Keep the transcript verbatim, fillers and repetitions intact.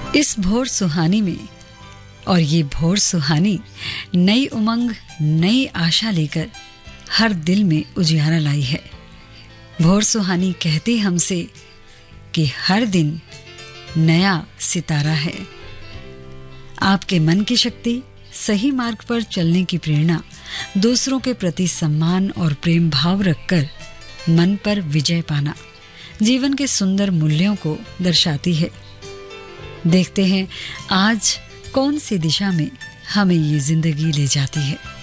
इस भोर सुहानी में, और ये भोर सुहानी नई उमंग, नई आशा लेकर हर दिल में उजियारा लाई है। भोर सुहानी कहती हमसे कि हर दिन नया सितारा है। आपके मन की शक्ति, सही मार्ग पर चलने की प्रेरणा, दूसरों के प्रति सम्मान और प्रेम भाव रखकर मन पर विजय पाना जीवन के सुंदर मूल्यों को दर्शाती है। देखते हैं आज कौन सी दिशा में हमें ये जिंदगी ले जाती है।